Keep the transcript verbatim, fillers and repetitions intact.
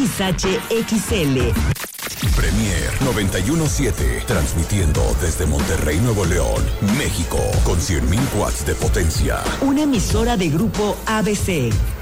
seis H X L. Premier noventa y uno punto siete, transmitiendo desde Monterrey, Nuevo León, México, con cien mil watts de potencia. Una emisora de Grupo A B C.